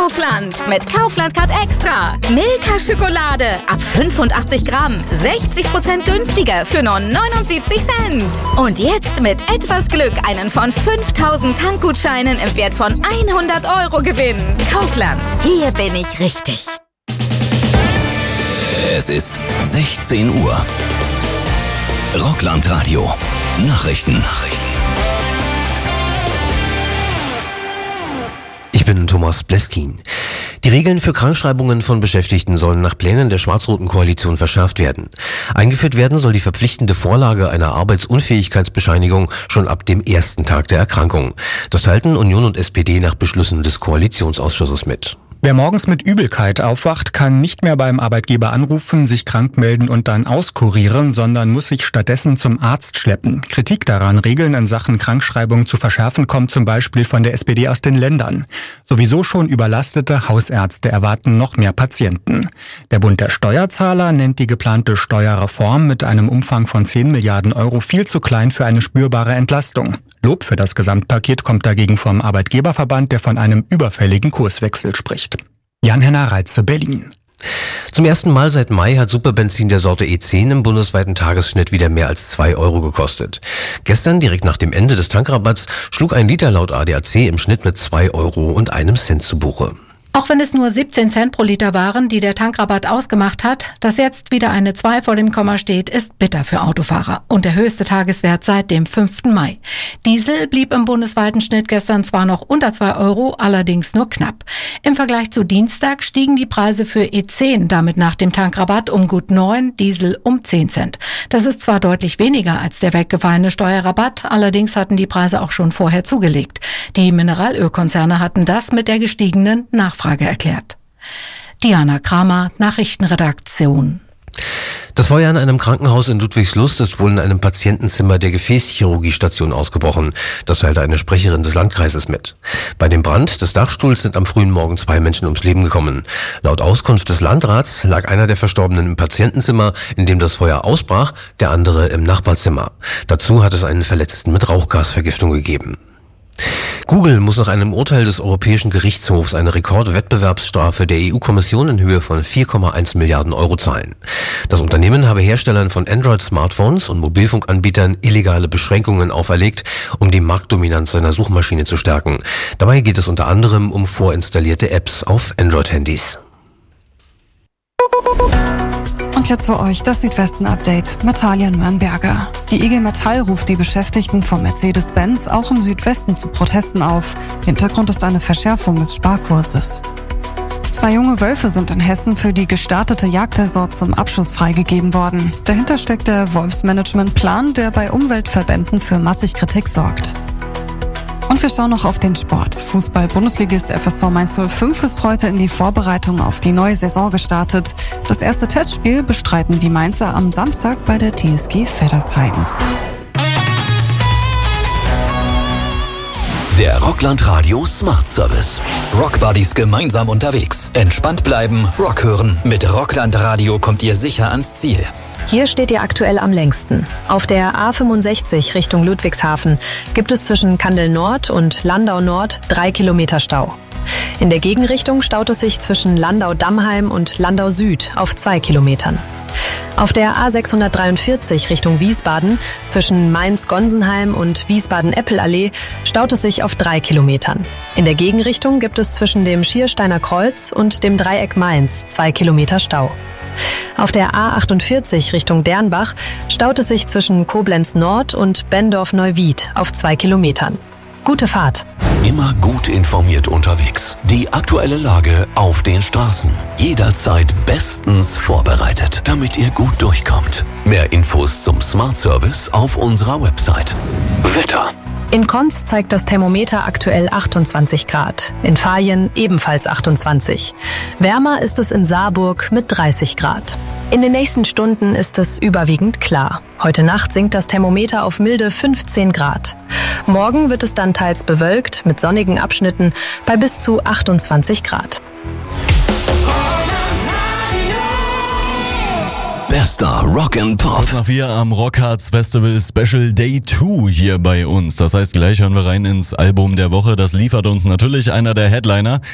Kaufland mit Kaufland Card Extra. Milka Schokolade ab 85 Gramm, 60% günstiger für nur 79 Cent. Und jetzt mit etwas Glück einen von 5000 Tankgutscheinen im Wert von 100 € gewinnen. Kaufland, hier bin ich richtig. Es ist 16 Uhr. Rockland Radio. Nachrichten. Ich bin Thomas Bleskin. Die Regeln für Krankschreibungen von Beschäftigten sollen nach Plänen der schwarz-roten Koalition verschärft werden. Eingeführt werden soll die verpflichtende Vorlage einer Arbeitsunfähigkeitsbescheinigung schon ab dem ersten Tag der Erkrankung. Das teilten Union und SPD nach Beschlüssen des Koalitionsausschusses mit. Wer morgens mit Übelkeit aufwacht, kann nicht mehr beim Arbeitgeber anrufen, sich krank melden und dann auskurieren, sondern muss sich stattdessen zum Arzt schleppen. Kritik daran, Regeln in Sachen Krankschreibung zu verschärfen, kommt zum Beispiel von der SPD aus den Ländern. Sowieso schon überlastete Hausärzte erwarten noch mehr Patienten. Der Bund der Steuerzahler nennt die geplante Steuerreform mit einem Umfang von 10 Milliarden € viel zu klein für eine spürbare Entlastung. Lob für das Gesamtpaket kommt dagegen vom Arbeitgeberverband, der von einem überfälligen Kurswechsel spricht. Jan-Henner Reitze, Berlin. Zum ersten Mal seit Mai hat Superbenzin der Sorte E10 im bundesweiten Tagesschnitt wieder mehr als 2 € gekostet. Gestern, direkt nach dem Ende des Tankrabatts, schlug ein Liter laut ADAC im Schnitt mit 2,01 € zu Buche. Auch wenn es nur 17 Cent pro Liter waren, die der Tankrabatt ausgemacht hat, dass jetzt wieder eine 2 vor dem Komma steht, ist bitter für Autofahrer und der höchste Tageswert seit dem 5. Mai. Diesel blieb im bundesweiten Schnitt gestern zwar noch unter 2 €, allerdings nur knapp. Im Vergleich zu Dienstag stiegen die Preise für E10 damit nach dem Tankrabatt um gut 9, Diesel um 10 Cent. Das ist zwar deutlich weniger als der weggefallene Steuerrabatt, allerdings hatten die Preise auch schon vorher zugelegt. Die Mineralölkonzerne hatten das mit der gestiegenen Nachfrage erklärt. Diana Kramer, Nachrichtenredaktion. Das Feuer in einem Krankenhaus in Ludwigslust ist wohl in einem Patientenzimmer der Gefäßchirurgiestation ausgebrochen. Das teilte eine Sprecherin des Landkreises mit. Bei dem Brand des Dachstuhls sind am frühen Morgen 2 Menschen ums Leben gekommen. Laut Auskunft des Landrats lag einer der Verstorbenen im Patientenzimmer, in dem das Feuer ausbrach, der andere im Nachbarzimmer. Dazu hat es einen Verletzten mit Rauchgasvergiftung gegeben. Google muss nach einem Urteil des Europäischen Gerichtshofs eine Rekordwettbewerbsstrafe der EU-Kommission in Höhe von 4,1 Milliarden € zahlen. Das Unternehmen habe Herstellern von Android-Smartphones und Mobilfunkanbietern illegale Beschränkungen auferlegt, um die Marktdominanz seiner Suchmaschine zu stärken. Dabei geht es unter anderem um vorinstallierte Apps auf Android-Handys. Und jetzt für euch das Südwesten-Update mit Talia Nürnberger. Die IG Metall ruft die Beschäftigten von Mercedes-Benz auch im Südwesten zu Protesten auf. Hintergrund ist eine Verschärfung des Sparkurses. 2 junge Wölfe sind in Hessen für die gestartete Jagdsaison zum Abschuss freigegeben worden. Dahinter steckt der Wolfsmanagement-Plan, der bei Umweltverbänden für massig Kritik sorgt. Und wir schauen noch auf den Sport. Fußball-Bundesligist FSV Mainz 05 ist heute in die Vorbereitung auf die neue Saison gestartet. Das erste Testspiel bestreiten die Mainzer am Samstag bei der TSG Veddersheim. Der Rockland Radio Smart Service. Rockbuddies gemeinsam unterwegs. Entspannt bleiben, Rock hören. Mit Rockland Radio kommt ihr sicher ans Ziel. Hier steht ihr aktuell am längsten. Auf der A65 Richtung Ludwigshafen gibt es zwischen Kandel Nord und Landau Nord 3 Kilometer Stau. In der Gegenrichtung staut es sich zwischen Landau-Dammheim und Landau Süd auf 2 Kilometern. Auf der A643 Richtung Wiesbaden zwischen Mainz-Gonsenheim und Wiesbaden-Eppelallee staut es sich auf 3 Kilometern. In der Gegenrichtung gibt es zwischen dem Schiersteiner Kreuz und dem Dreieck Mainz 2 Kilometer Stau. Auf der A48 Richtung Dernbach staut es sich zwischen Koblenz Nord und Bendorf-Neuwied auf 2 Kilometern. Gute Fahrt! Immer gut informiert unterwegs. Die aktuelle Lage auf den Straßen. Jederzeit bestens vorbereitet, damit ihr gut durchkommt. Mehr Infos zum Smart Service auf unserer Website. Wetter. In Konz zeigt das Thermometer aktuell 28 Grad. In Vaihingen ebenfalls 28. Wärmer ist es in Saarburg mit 30 Grad. In den nächsten Stunden ist es überwiegend klar. Heute Nacht sinkt das Thermometer auf milde 15 Grad. Morgen wird es dann teils bewölkt mit sonnigen Abschnitten bei bis zu 28 Grad. Bester Rock and Pop. Kurz nach 4 am Rockharz Festival Special Day 2 hier bei uns. Das heißt, gleich hören wir rein ins Album der Woche. Das liefert uns natürlich einer der Headliner.